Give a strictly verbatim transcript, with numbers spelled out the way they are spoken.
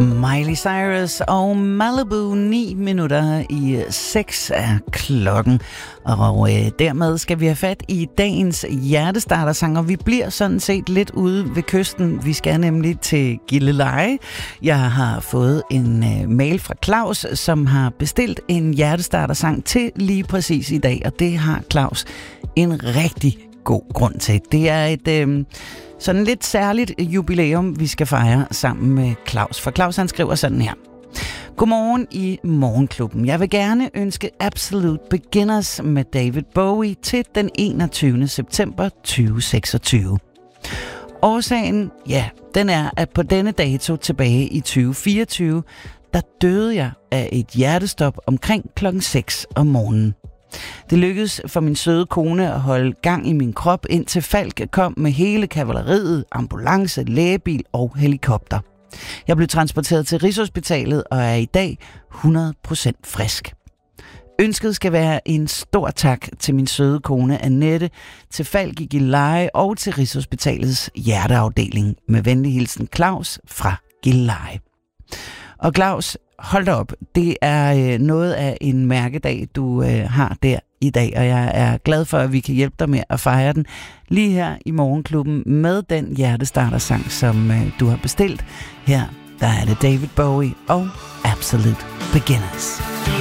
Miley Cyrus og Malibu, ni minutter i seks er klokken. Og øh, dermed skal vi have fat i dagens hjertestartersang, og vi bliver sådan set lidt ude ved kysten. Vi skal nemlig til Gilleleje. Jeg har fået en øh, mail fra Claus, som har bestilt en hjertestartersang til lige præcis i dag, og det har Claus en rigtig god grund til. Det er et øh, sådan lidt særligt jubilæum, vi skal fejre sammen med Claus. For Claus, han skriver sådan her. Godmorgen i Morgenklubben. Jeg vil gerne ønske Absolute Beginners med David Bowie til den enogtyvende september tyve seksogtyve. Årsagen, ja, den er, at på denne dato tilbage i tyve fireogtyve, der døde jeg af et hjertestop omkring klokken seks om morgenen. Det lykkedes for min søde kone at holde gang i min krop, indtil Falk kom med hele kavaleriet, ambulance, lægebil og helikopter. Jeg blev transporteret til Rigshospitalet og er i dag hundrede procent frisk. Ønsket skal være en stor tak til min søde kone Annette, til Falk i Gilleleje og til Rigshospitalets hjerteafdeling. Med venlig hilsen Claus fra Gilleleje. Og Claus, hold da op, det er øh, noget af en mærkedag, du øh, har der i dag, og jeg er glad for, at vi kan hjælpe dig med at fejre den lige her i Morgenklubben med den hjertestartersang, som øh, du har bestilt. Her der er det David Bowie og Absolute Beginners.